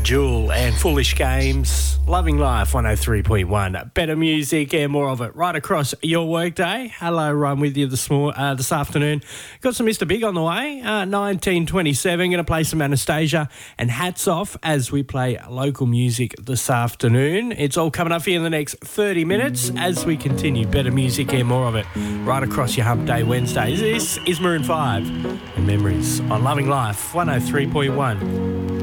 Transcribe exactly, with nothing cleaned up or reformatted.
Jewel and Foolish Games, Loving Life one oh three point one. Better music and more of it right across your workday. Hello, Ryan with you this mor- uh, this afternoon. Got some Mister Big on the way. Uh, nineteen twenty-seven, going to play some Anastasia and Hats Off as we play local music this afternoon. It's all coming up here in the next thirty minutes as we continue better music and more of it right across your Hump Day Wednesdays. This is Maroon five and Memories on Loving Life one oh three point one.